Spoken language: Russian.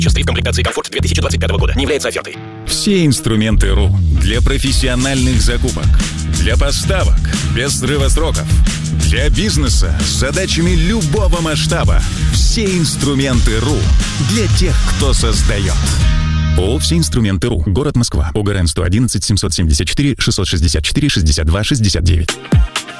Часть в комплектации «Комфорт» 2025 года не является офертой. Все инструменты РУ для профессиональных закупок, для поставок без срыва сроков, для бизнеса с задачами любого масштаба. Все инструменты РУ для тех, кто создает. ООО «Все инструменты РУ». Город Москва. ОГРН 111 774 664 62 69.